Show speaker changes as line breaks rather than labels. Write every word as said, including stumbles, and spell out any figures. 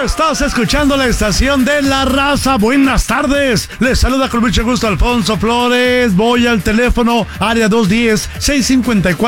Estás escuchando la estación de La Raza. Buenas tardes. Les saluda con mucho gusto Alfonso Flores. Voy al teléfono área dos uno cero, seis cinco cuatro